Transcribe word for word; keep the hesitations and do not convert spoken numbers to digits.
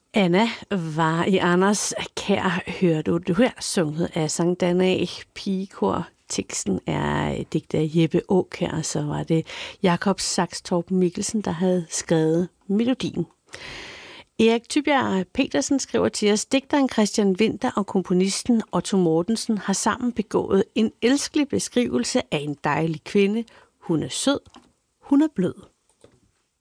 Anna var i Anders Kær, hørte du her, sunget af Sankt Anna Pigekor. Teksten er digt af Jeppe Aakjær, og så var det Jakob Saxtorp Mikkelsen, der havde skrevet melodien. Erik Tybjerg Petersen skriver til os, digteren Christian Winther og komponisten Otto Mortensen har sammen begået en elskelig beskrivelse af en dejlig kvinde. Hun er sød, hun er blød.